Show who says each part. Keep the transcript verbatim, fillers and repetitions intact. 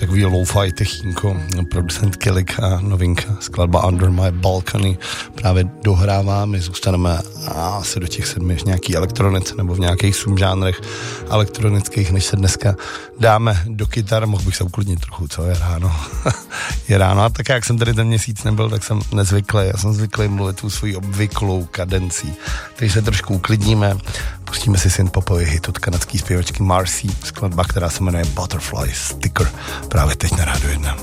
Speaker 1: takový lo-fi techínko, producent Killik a novinka, skladba Under My Balcony právě dohrává, my zůstaneme asi do těch sedmi v nějaký elektronice nebo v nějakých subžánrech elektronických, než se dneska dáme do kytar, mohl bych se uklidnit trochu, co je ráno. Je ráno a tak jak jsem tady ten měsíc nebyl, tak jsem nezvyklý, já jsem zvyklý mluvit tu svoji obvyklou kadencí, takže se trošku uklidníme, pustíme si synth-popový hit od kanadský zpěvačky Marcy, skladba, která se jmenuje Butterfly Sticker, právě teď na Rádiu jedna.